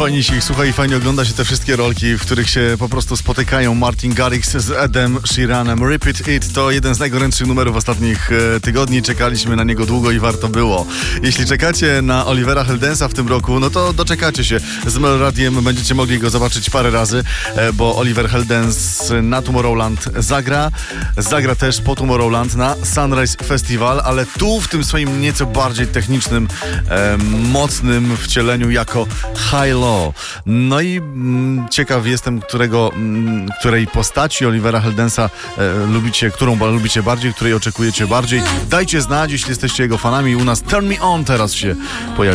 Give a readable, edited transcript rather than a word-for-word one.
Fajnie się ich słucha i fajnie ogląda się te wszystkie rolki, w których się po prostu spotykają Martin Garrix z Edem Sheeranem. Repeat It to jeden z najgorętszych numerów ostatnich tygodni. Czekaliśmy na niego długo i warto było. Jeśli czekacie na Olivera Heldensa w tym roku, no to doczekacie się. Z Meloradiem będziecie mogli go zobaczyć parę razy, bo Oliver Heldens na Tomorrowland zagra też po Tomorrowland na Sunrise Festival, ale tu w tym swoim nieco bardziej technicznym, mocnym wcieleniu jako high-low. No i ciekaw jestem, której postaci Olivera Heldensa lubicie, którą lubicie bardziej, której oczekujecie bardziej. Dajcie znać, jeśli jesteście jego fanami. U nas Turn Me On teraz się pojawi.